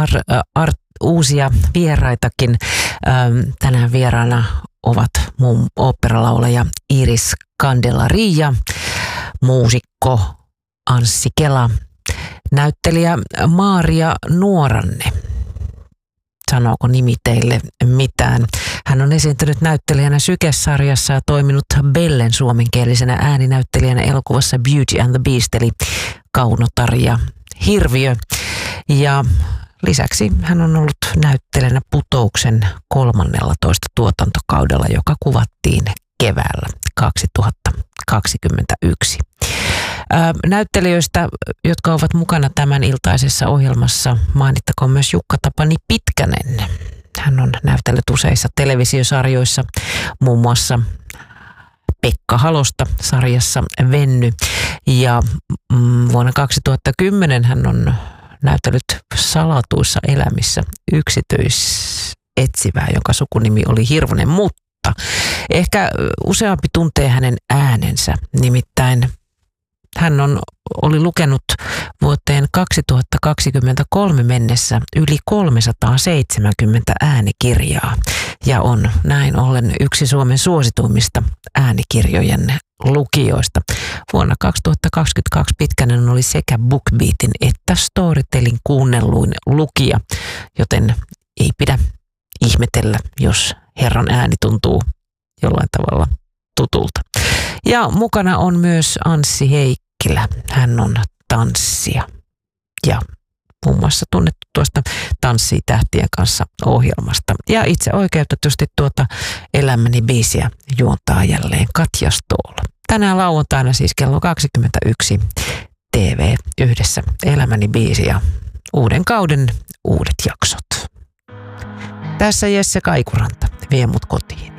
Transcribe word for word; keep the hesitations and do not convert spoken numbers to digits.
ar, ar, uusia vieraitakin. Tänään vieraana ovat muun oopperalaulaja Iris Candelaria, muusikko Anssi Kela, näyttelijä Maaria Nuoranne. Sanooko nimi teille mitään? Hän on esiintynyt näyttelijänä Syke-sarjassa ja toiminut Bellen suomenkielisenä ääninäyttelijänä elokuvassa Beauty and the Beast eli Kaunotar ja Hirviö. Ja lisäksi hän on ollut näyttelijänä Putouksen kolmannellatoista tuotantokaudella, joka kuvattiin keväällä kaksituhattakaksikymmentäyksi. Ää, näyttelijöistä, jotka ovat mukana tämän iltaisessa ohjelmassa, mainittakoon myös Jukka-Tapani Pitkänen. Hän on näytellyt useissa televisiosarjoissa, muun muassa Pekka Halosta sarjassa Venny. Ja mm, vuonna kaksituhattakymmenen hän on näytellyt Salatuissa elämissä yksityisetsivää, jonka sukunimi oli Hirvonen, mutta ehkä useampi tuntee hänen äänensä, nimittäin hän on, oli lukenut vuoteen kaksituhattakaksikymmentäkolme mennessä yli kolmesataaseitsemänkymmentä äänikirjaa ja on näin ollen yksi Suomen suosituimmista äänikirjojen lukijoista. Vuonna kaksituhattakaksikymmentäkaksi Pitkänen oli sekä BookBeatin että Storytelin kuunnelluin lukija, joten ei pidä ihmetellä, jos herran ääni tuntuu jollain tavalla tutulta. Ja mukana on myös Anssi Heikkilä. Hän on tanssija ja muun muassa tunnettu tuosta Tanssii tähtien kanssa -ohjelmasta. Ja itse oikeutetusti tuota Elämäni biisiä juontaa jälleen Katja Stoll. Tänään lauantaina siis kello kaksikymmentäyksi T V yhdessä Elämäni biisi ja uuden kauden uudet jaksot. Tässä Jesse Kaikuranta, vie mut kotiin.